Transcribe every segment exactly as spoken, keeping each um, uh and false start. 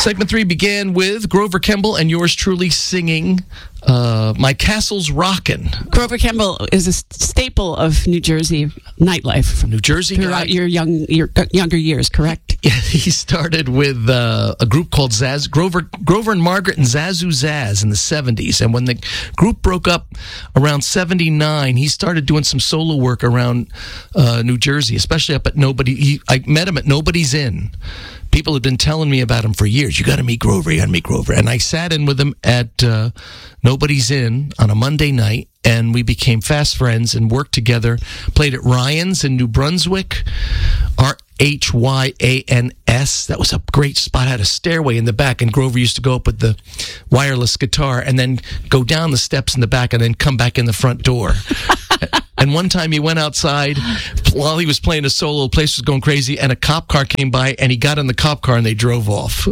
Segment three began with Grover Kemble and yours truly singing uh, My Castle's Rockin'. Grover Kemble is a staple of New Jersey nightlife. From New Jersey throughout guy. your young, your uh, younger years, correct? Yeah, he started with uh, a group called Zaz Grover Grover and Margaret and Zazu Zaz in the seventies, and when the group broke up around seventy-nine, he started doing some solo work around uh, New Jersey, especially up at Nobody. He, I met him at Nobody's Inn. People had been telling me about him for years. You got to meet Grover. You got to meet Grover. And I sat in with him at uh, Nobody's Inn on a Monday night, and we became fast friends and worked together. Played at Ryan's in New Brunswick, R H Y A N S. That was a great spot. Had a stairway in the back, and Grover used to go up with the wireless guitar and then go down the steps in the back and then come back in the front door. And one time he went outside while he was playing a solo, the place was going crazy, and a cop car came by, and he got in the cop car and they drove off.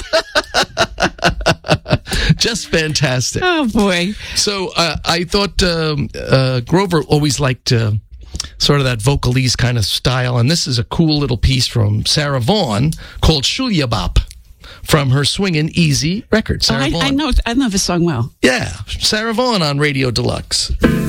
Just fantastic. Oh, boy. So uh, I thought um, uh, Grover always liked uh, sort of that vocalese kind of style, and this is a cool little piece from Sarah Vaughan called Shulya Bop from her Swingin' Easy record. Sarah Oh, I, Vaughan. I know, I know this song well. Yeah, Sarah Vaughan on Radio Deluxe.